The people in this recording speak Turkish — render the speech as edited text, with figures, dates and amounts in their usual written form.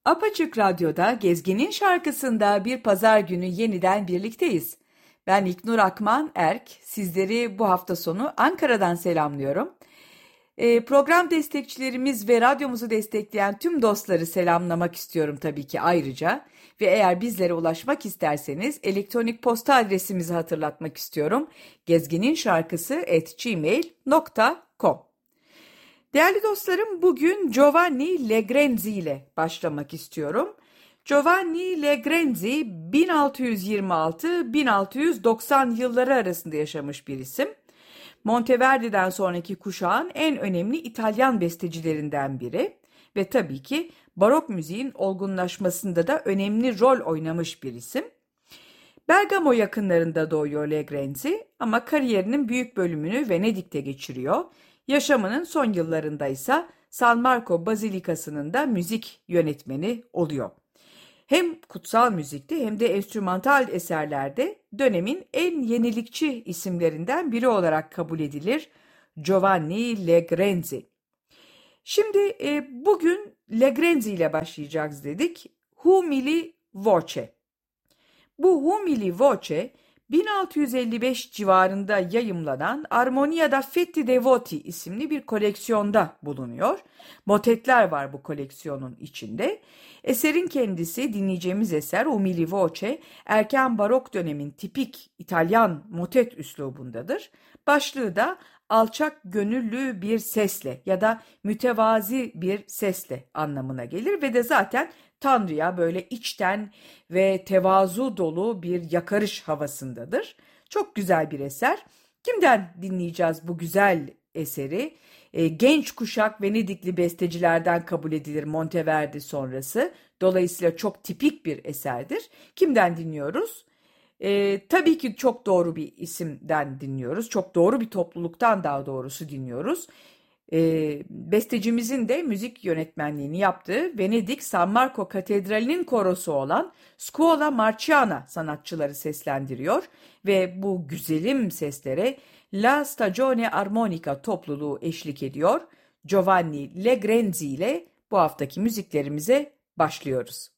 Apaçık Radyo'da Gezgin'in şarkısında bir pazar günü yeniden birlikteyiz. Ben İlknur Akman Erk, sizleri bu hafta sonu Ankara'dan selamlıyorum. Program destekçilerimiz ve radyomuzu destekleyen tüm dostları selamlamak istiyorum tabii ki ayrıca. Ve eğer bizlere ulaşmak isterseniz elektronik posta adresimizi hatırlatmak istiyorum. gezgininşarkısı@gmail.com. Değerli dostlarım, bugün Giovanni Legrenzi ile başlamak istiyorum. Giovanni Legrenzi 1626-1690 yılları arasında yaşamış bir isim. Monteverdi'den sonraki kuşağın en önemli İtalyan bestecilerinden biri ve tabii ki barok müziğin olgunlaşmasında da önemli rol oynamış bir isim. Bergamo yakınlarında doğuyor Legrenzi ama kariyerinin büyük bölümünü Venedik'te geçiriyor. Yaşamının son yıllarında ise San Marco Bazilikası'nın da müzik yönetmeni oluyor. Hem kutsal müzikte hem de enstrümantal eserlerde dönemin en yenilikçi isimlerinden biri olarak kabul edilir Giovanni Legrenzi. Şimdi bugün Legrenzi ile başlayacağız dedik. Humili Voce. Bu Humili Voce 1655 civarında yayımlanan Armonia da Fetti Devoti isimli bir koleksiyonda bulunuyor. Motetler var bu koleksiyonun içinde. Eserin kendisi, dinleyeceğimiz eser Humili Voce, erken barok dönemin tipik İtalyan motet üslubundadır. Başlığı da alçak gönüllü bir sesle ya da mütevazi bir sesle anlamına gelir ve de zaten Tanrı'ya böyle içten ve tevazu dolu bir yakarış havasındadır. Çok güzel bir eser. Kimden dinleyeceğiz bu güzel eseri? Genç kuşak Venedikli bestecilerden kabul edilir Monteverdi sonrası. Dolayısıyla çok tipik bir eserdir. Kimden dinliyoruz? Tabii ki çok doğru bir isimden dinliyoruz. Çok doğru bir topluluktan daha doğrusu dinliyoruz. Bestecimizin de müzik yönetmenliğini yaptığı Venedik San Marco Katedrali'nin korosu olan Scuola Marciana sanatçıları seslendiriyor ve bu güzelim seslere La Stagione Armonica topluluğu eşlik ediyor. Giovanni Legrenzi ile bu haftaki müziklerimize başlıyoruz.